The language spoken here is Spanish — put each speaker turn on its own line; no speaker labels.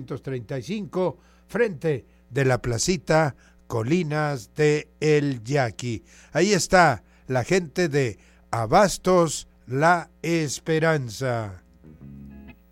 1935, frente de la placita Colinas de El Yaqui. Ahí está la gente de Abastos La Esperanza.